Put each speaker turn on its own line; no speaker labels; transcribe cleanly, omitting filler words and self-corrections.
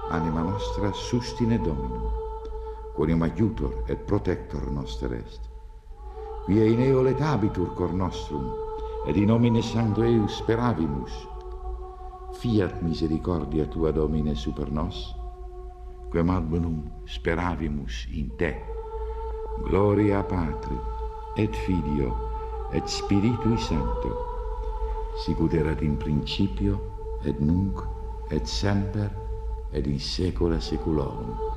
anima nostra sustine Dominum, quoniam aiutor et protector noster est. Quia in eo letabitur cor nostrum, et in nomine Sancto eius speravimus. Fiat misericordia tua, Domine, super nos, quem ad bonum speravimus in te. Gloria Patri, et Filio, et Spiritui Sancto, sicut erat in principio, et nunc, et semper, et in saecula saeculorum.